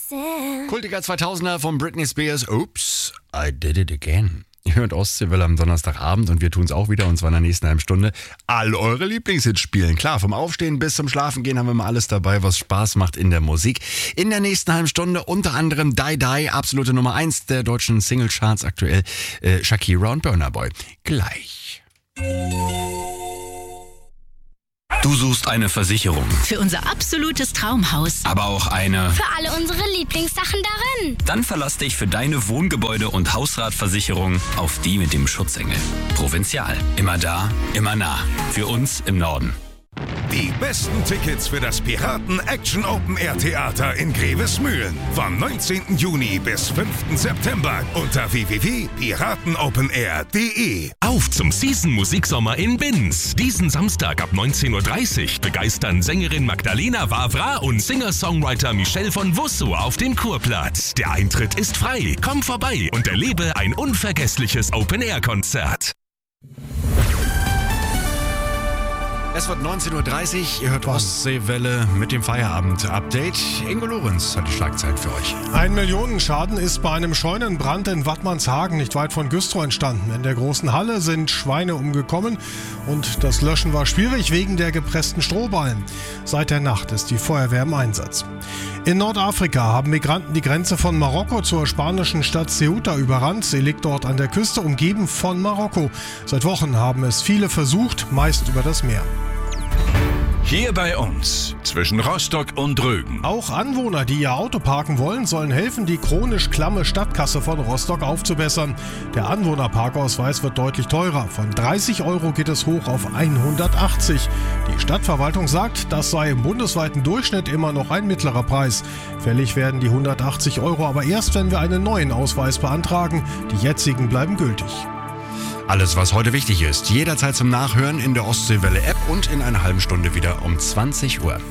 Kultiger 2000er von Britney Spears. Oops, I did it again. Ihr hört Ostseewelle am Donnerstagabend und wir tun es auch wieder, und zwar in der nächsten halben Stunde. All eure Lieblingshits spielen. Klar, vom Aufstehen bis zum Schlafengehen haben wir mal alles dabei, was Spaß macht in der Musik. In der nächsten halben Stunde unter anderem Die Die, absolute Nummer 1 der deutschen Singlecharts aktuell, Shakira und Burna Boy. Gleich. Du suchst eine Versicherung. Für unser absolutes Traumhaus. Aber auch eine... Für alle unsere Lieblingssachen darin. Dann verlass dich für deine Wohngebäude- und Hausratversicherung auf die mit dem Schutzengel. Provinzial. Immer da, immer nah. Für uns im Norden. Die besten Tickets für das Piraten Action Open Air Theater in Grevesmühlen. Vom 19. Juni bis 5. September unter www.piratenopenair.de. Auf zum Season Musiksommer in Binz. Diesen Samstag ab 19:30 Uhr begeistern Sängerin Magdalena Wawra und Singer-Songwriter Michel von Wusso auf dem Kurplatz. Der Eintritt ist frei. Komm vorbei und erlebe ein unvergessliches Open-Air-Konzert. Es wird 19:30 Uhr, ihr hört Ostseewelle mit dem Feierabend-Update. Ingo Lorenz hat die Schlagzeilen für euch. Ein Millionenschaden ist bei einem Scheunenbrand in Wattmannshagen nicht weit von Güstrow entstanden. In der großen Halle sind Schweine umgekommen und das Löschen war schwierig wegen der gepressten Strohballen. Seit der Nacht ist die Feuerwehr im Einsatz. In Nordafrika haben Migranten die Grenze von Marokko zur spanischen Stadt Ceuta überrannt. Sie liegt dort an der Küste, umgeben von Marokko. Seit Wochen haben es viele versucht, meist über das Meer. Hier bei uns, zwischen Rostock und Rügen. Auch Anwohner, die ihr Auto parken wollen, sollen helfen, die chronisch klamme Stadtkasse von Rostock aufzubessern. Der Anwohnerparkausweis wird deutlich teurer. Von 30 € geht es hoch auf 180. Die Stadtverwaltung sagt, das sei im bundesweiten Durchschnitt immer noch ein mittlerer Preis. Fällig werden die 180 € aber erst, wenn wir einen neuen Ausweis beantragen. Die jetzigen bleiben gültig. Alles, was heute wichtig ist, jederzeit zum Nachhören in der Ostseewelle-App und in einer halben Stunde wieder um 20 Uhr.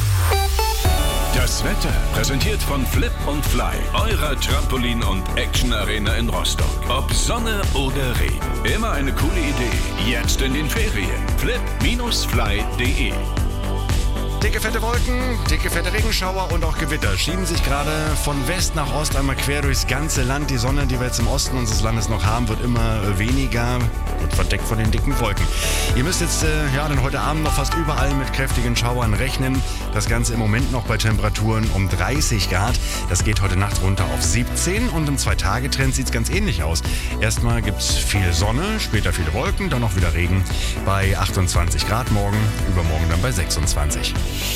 Das Wetter präsentiert von Flip und Fly, eurer Trampolin- und Action-Arena in Rostock. Ob Sonne oder Regen, immer eine coole Idee. Jetzt in den Ferien. flip-fly.de. Dicke, fette Wolken, dicke, fette Regenschauer und auch Gewitter schieben sich gerade von West nach Ost einmal quer durchs ganze Land. Die Sonne, die wir jetzt im Osten unseres Landes noch haben, wird immer weniger und verdeckt von den dicken Wolken. Ihr müsst jetzt dann heute Abend noch fast überall mit kräftigen Schauern rechnen. Das Ganze im Moment noch bei Temperaturen um 30 Grad. Das geht heute Nacht runter auf 17 und im 2-Tage-Trend sieht es ganz ähnlich aus. Erstmal gibt es viel Sonne, später viele Wolken, dann noch wieder Regen bei 28 Grad morgen, übermorgen dann bei 26.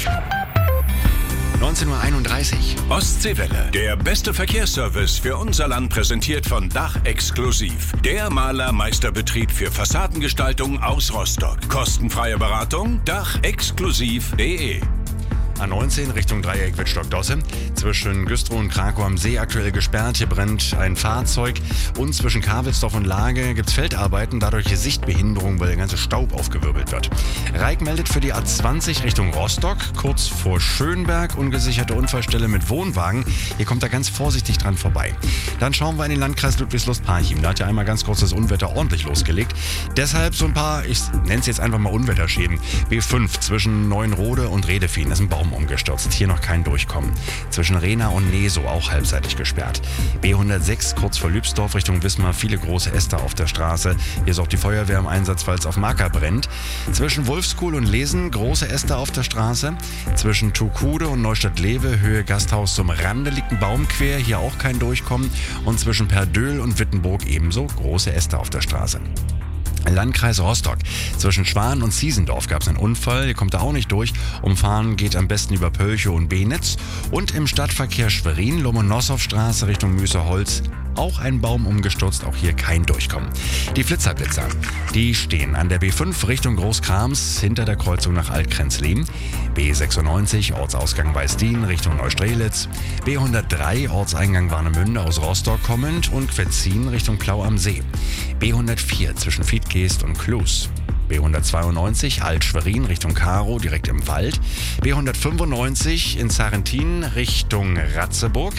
19:31 Uhr. Ostseewelle. Der beste Verkehrsservice für unser Land, präsentiert von Dach Exklusiv. Der Malermeisterbetrieb für Fassadengestaltung aus Rostock. Kostenfreie Beratung dachexklusiv.de. A19 Richtung Dreieck Wittstock-Dosse. Zwischen Güstrow und Krakow am See aktuell gesperrt. Hier brennt ein Fahrzeug. Und zwischen Karwelsdorf und Lage gibt es Feldarbeiten, dadurch Sichtbehinderung, weil der ganze Staub aufgewirbelt wird. Reik meldet für die A20 Richtung Rostock, kurz vor Schönberg, ungesicherte Unfallstelle mit Wohnwagen. Hier kommt er ganz vorsichtig dran vorbei. Dann schauen wir in den Landkreis Ludwigslust-Parchim. Da hat ja einmal ganz kurz das Unwetter ordentlich losgelegt. Deshalb so ein paar, ich nenne es jetzt einfach mal Unwetterschäden. B5 zwischen Neuenrode und Redefien. Das ist ein Baum umgestürzt. Hier noch kein Durchkommen. Zwischen Rehna und Neso auch halbseitig gesperrt. B106 kurz vor Lübsdorf Richtung Wismar, viele große Äste auf der Straße. Hier ist auch die Feuerwehr im Einsatz, weil es auf Marker brennt. Zwischen Wolfskuhl und Lesen große Äste auf der Straße. Zwischen Tukude und Neustadt-Lewe Höhe Gasthaus zum Rande liegt ein Baum quer, hier auch kein Durchkommen. Und zwischen Perdöhl und Wittenburg ebenso große Äste auf der Straße. Landkreis Rostock. Zwischen Schwan und Ziesendorf gab es einen Unfall. Hier kommt er auch nicht durch. Umfahren geht am besten über Pölchow und Benitz. Und im Stadtverkehr Schwerin, Lomonossow-Straße Richtung Müßerholz. Auch ein Baum umgestürzt, auch hier kein Durchkommen. Die Flitzerblitzer, die stehen an der B5 Richtung Großkrams hinter der Kreuzung nach Altkrenzlin. B96 Ortsausgang Weißdien Richtung Neustrelitz. B103 Ortseingang Warnemünde aus Rostock kommend und Quetzin Richtung Plau am See. B104 zwischen Fiedgeest und Klus. B192 Alt-Schwerin Richtung Karow, direkt im Wald. B195 in Sarrentin Richtung Ratzeburg.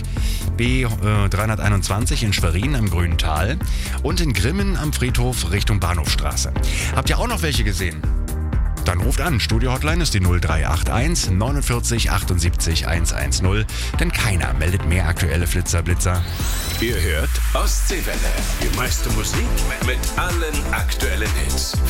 B321 in Schwerin am Grünen Tal. Und in Grimmen am Friedhof Richtung Bahnhofstraße. Habt ihr auch noch welche gesehen? Dann ruft an. Studio-Hotline ist die 0381 49 78 110. Denn keiner meldet mehr aktuelle Flitzer-Blitzer. Ihr hört Ostseewelle. Die meiste Musik mit allen aktuellen Hits.